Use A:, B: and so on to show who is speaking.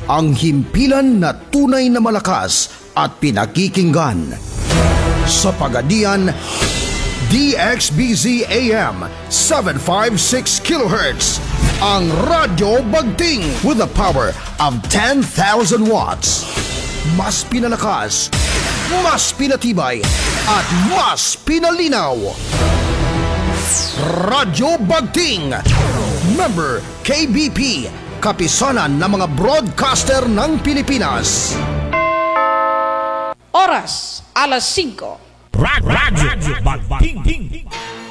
A: ang himpilan na tunay na malakas at pinakikinggan. Sa Pagadian, DXBZ AM 756 kHz, ang Radyo Bagting with a power of 10,000 watts. Mas pinalakas, mas pinatibay, at mas pinalinaw. Radyo Bagting, member KBP, kapisanan ng mga broadcaster ng Pilipinas.
B: Oras, alas 5.
C: Radyo Bagting.